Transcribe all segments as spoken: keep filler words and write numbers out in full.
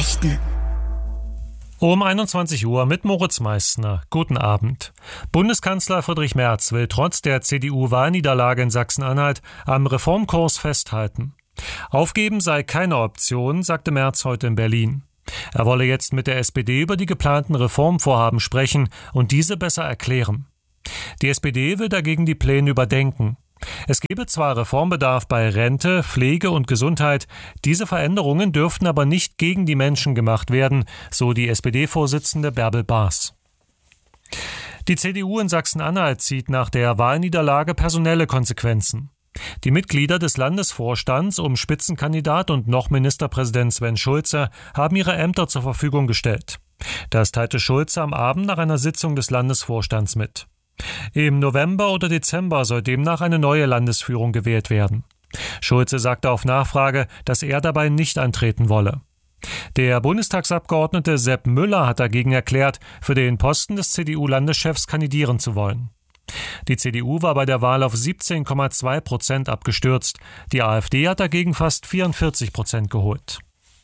Nachrichten. Um einundzwanzig Uhr mit Moritz Meissner. Guten Abend. Bundeskanzler Friedrich Merz will trotz der C D U-Wahlniederlage in Sachsen-Anhalt am Reformkurs festhalten. Aufgeben sei keine Option, sagte Merz heute in Berlin. Er wolle jetzt mit der S P D über die geplanten Reformvorhaben sprechen und diese besser erklären. Die S P D will dagegen die Pläne überdenken. Es gebe zwar Reformbedarf bei Rente, Pflege und Gesundheit, diese Veränderungen dürften aber nicht gegen die Menschen gemacht werden, so die S P D-Vorsitzende Bärbel Baas. Die C D U in Sachsen-Anhalt zieht nach der Wahlniederlage personelle Konsequenzen. Die Mitglieder des Landesvorstands um Spitzenkandidat und noch Ministerpräsident Sven Schulze haben ihre Ämter zur Verfügung gestellt. Das teilte Schulze am Abend nach einer Sitzung des Landesvorstands mit. Im November oder Dezember soll demnach eine neue Landesführung gewählt werden. Schulze sagte auf Nachfrage, dass er dabei nicht antreten wolle. Der Bundestagsabgeordnete Sepp Müller hat dagegen erklärt, für den Posten des C D U-Landeschefs kandidieren zu wollen. Die C D U war bei der Wahl auf siebzehn Komma zwei Prozent abgestürzt. Die AfD hat dagegen fast vierundvierzig Prozent geholt.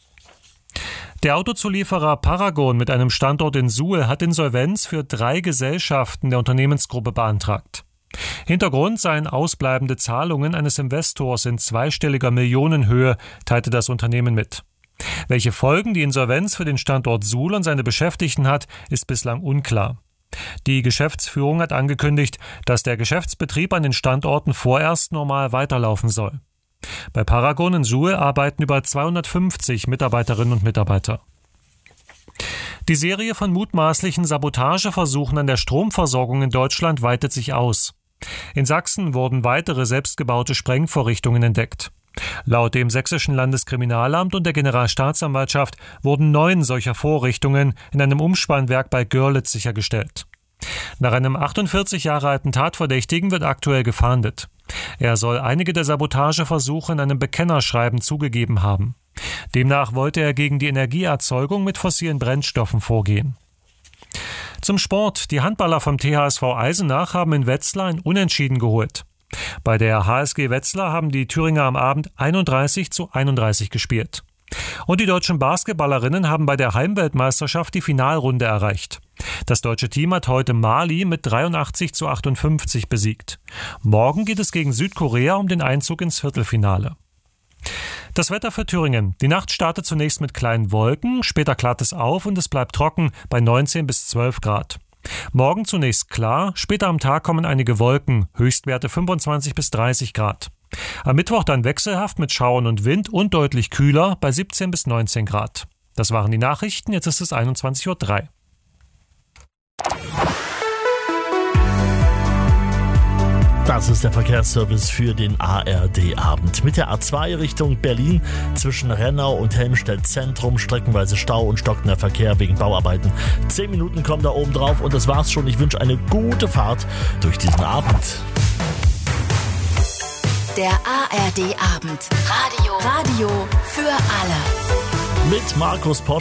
Der Autozulieferer Paragon mit einem Standort in Suhl hat Insolvenz für drei Gesellschaften der Unternehmensgruppe beantragt. Hintergrund seien ausbleibende Zahlungen eines Investors in zweistelliger Millionenhöhe, teilte das Unternehmen mit. Welche Folgen die Insolvenz für den Standort Suhl und seine Beschäftigten hat, ist bislang unklar. Die Geschäftsführung hat angekündigt, dass der Geschäftsbetrieb an den Standorten vorerst normal weiterlaufen soll. Bei Paragon in Suhl arbeiten über zweihundertfünfzig Mitarbeiterinnen und Mitarbeiter. Die Serie von mutmaßlichen Sabotageversuchen an der Stromversorgung in Deutschland weitet sich aus. In Sachsen wurden weitere selbstgebaute Sprengvorrichtungen entdeckt. Laut dem sächsischen Landeskriminalamt und der Generalstaatsanwaltschaft wurden neun solcher Vorrichtungen in einem Umspannwerk bei Görlitz sichergestellt. Nach einem achtundvierzig Jahre alten Tatverdächtigen wird aktuell gefahndet. Er soll einige der Sabotageversuche in einem Bekennerschreiben zugegeben haben. Demnach wollte er gegen die Energieerzeugung mit fossilen Brennstoffen vorgehen. Zum Sport. Die Handballer vom T H S V Eisenach haben in Wetzlar ein Unentschieden geholt. Bei der H S G Wetzlar haben die Thüringer am Abend einunddreißig zu einunddreißig gespielt. Und die deutschen Basketballerinnen haben bei der Heimweltmeisterschaft die Finalrunde erreicht. Das deutsche Team hat heute Mali mit dreiundachtzig zu achtundfünfzig besiegt. Morgen geht es gegen Südkorea um den Einzug ins Viertelfinale. Das Wetter für Thüringen. Die Nacht startet zunächst mit kleinen Wolken, später klart es auf und es bleibt trocken bei neunzehn bis zwölf Grad. Morgen zunächst klar, später am Tag kommen einige Wolken, Höchstwerte fünfundzwanzig bis dreißig Grad. Am Mittwoch dann wechselhaft mit Schauern und Wind und deutlich kühler bei siebzehn bis neunzehn Grad. Das waren die Nachrichten, jetzt ist es einundzwanzig Uhr drei. Das ist der Verkehrsservice für den A R D-Abend. Mit der A zwei Richtung Berlin zwischen Rennau und Helmstedt Zentrum streckenweise Stau und stockender Verkehr wegen Bauarbeiten. Zehn Minuten kommen da oben drauf und das war's schon. Ich wünsche eine gute Fahrt durch diesen Abend. Der A R D-Abend. Radio. Radio für alle. Mit Markus Posch.